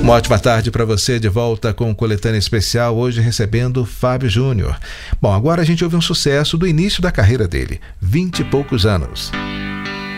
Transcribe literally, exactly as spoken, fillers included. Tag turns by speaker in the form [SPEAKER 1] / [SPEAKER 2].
[SPEAKER 1] Uma ótima tarde para você, de volta com Coletânea Especial, hoje recebendo Fábio Júnior. Bom, agora a gente ouve um sucesso do início da carreira dele, vinte e poucos anos.